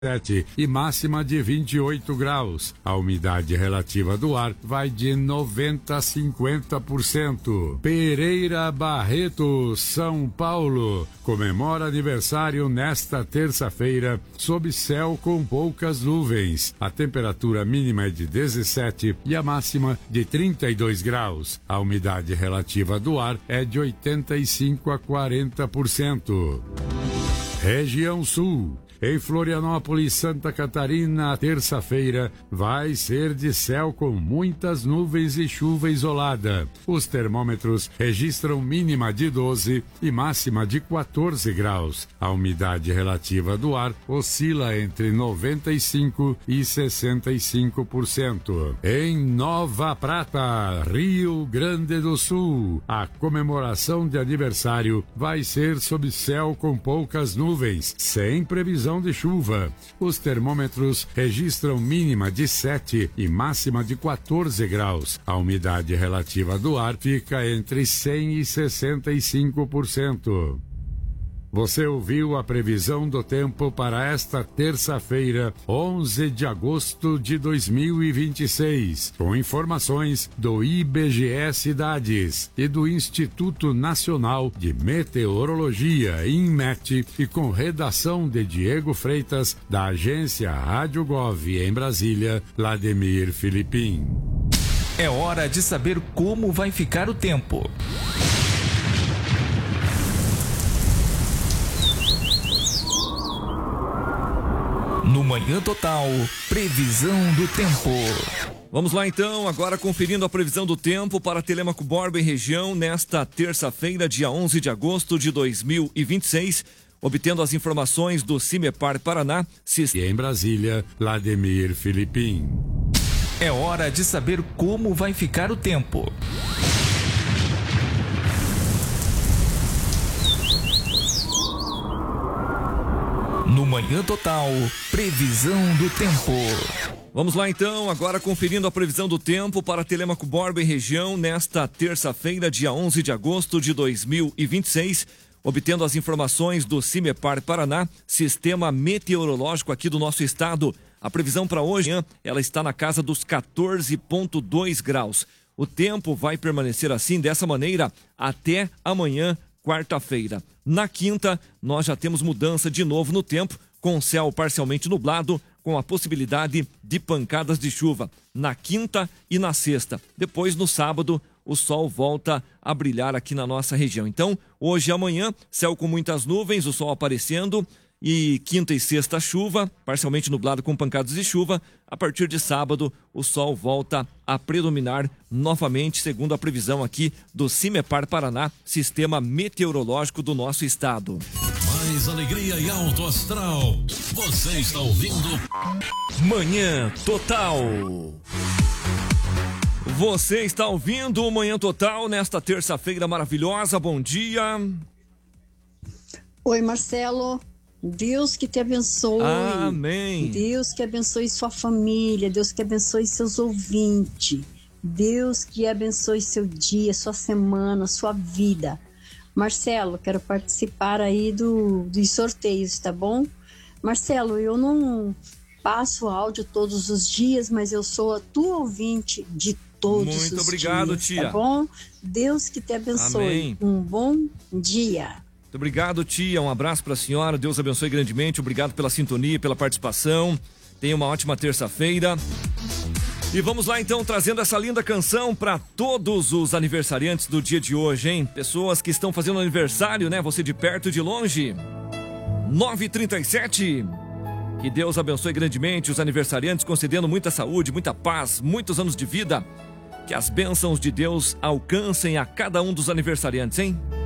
e máxima de 28 graus. A umidade relativa do ar vai de 90% a 50%. Pereira Barreto, São Paulo, comemora aniversário nesta terça-feira, sob céu com poucas nuvens. A temperatura mínima é de 17 e a máxima de 32 graus. A umidade relativa do ar é de 85% a 40%. Região Sul. Em Florianópolis, Santa Catarina, terça-feira vai ser de céu com muitas nuvens e chuva isolada. Os termômetros registram mínima de 12 e máxima de 14 graus. A umidade relativa do ar oscila entre 95% e 65%. Em Nova Prata, Rio Grande do Sul, a comemoração de aniversário vai ser sob céu com poucas nuvens, sem previsão de chuva. Os termômetros registram mínima de 7 e máxima de 14 graus. A umidade relativa do ar fica entre 100% e 65%. Você ouviu a previsão do tempo para esta terça-feira, 11 de agosto de 2026, com informações do IBGE Cidades e do Instituto Nacional de Meteorologia, INMET, e com redação de Diego Freitas, da agência Rádio Gov em Brasília, Vladimir Filipim. É hora de saber como vai ficar o tempo. No Manhã Total, previsão do tempo. Vamos lá então, agora conferindo a previsão do tempo para Telêmaco Borba e região nesta terça-feira, dia 11 de agosto de 2026, obtendo as informações do CIMEPAR Paraná. E em Brasília, Vladimir Filipim. É hora de saber como vai ficar o tempo. No Manhã Total, previsão do tempo. Vamos lá então, agora conferindo a previsão do tempo para Telêmaco Borba e região nesta terça-feira, dia 11 de agosto de 2026, obtendo as informações do CIMEPAR Paraná, Sistema Meteorológico aqui do nosso estado. A previsão para hoje, ela está na casa dos 14,2 graus. O tempo vai permanecer assim, dessa maneira, até amanhã, quarta-feira. Na quinta, nós já temos mudança de novo no tempo, com o céu parcialmente nublado, com a possibilidade de pancadas de chuva na quinta e na sexta. Depois, no sábado, o sol volta a brilhar aqui na nossa região. Então, hoje e amanhã, céu com muitas nuvens, o sol aparecendo, e quinta e sexta chuva, parcialmente nublado com pancadas de chuva. A partir de sábado, o sol volta a predominar novamente, segundo a previsão aqui do CIMEPAR Paraná, Sistema Meteorológico do nosso estado. Mais alegria e alto astral. Você está ouvindo Manhã Total. Você está ouvindo o Manhã Total nesta terça-feira maravilhosa. Bom dia. Oi, Marcelo. Deus que te abençoe. Amém. Deus que abençoe sua família. Deus que abençoe seus ouvintes. Deus que abençoe seu dia, sua semana, sua vida. Marcelo, quero participar aí dos sorteios, tá bom? Marcelo, eu não passo áudio todos os dias, mas eu sou a tua ouvinte de todos os dias. Muito obrigado, tia. Tá bom? Deus que te abençoe. Amém. Um bom dia. Muito obrigado, tia. Um abraço para a senhora. Deus abençoe grandemente. Obrigado pela sintonia, pela participação. Tenha uma ótima terça-feira. E vamos lá então, trazendo essa linda canção para todos os aniversariantes do dia de hoje, hein? Pessoas que estão fazendo aniversário, né? Você de perto e de longe. 9h37. Que Deus abençoe grandemente os aniversariantes, concedendo muita saúde, muita paz, muitos anos de vida. Que as bênçãos de Deus alcancem a cada um dos aniversariantes, hein?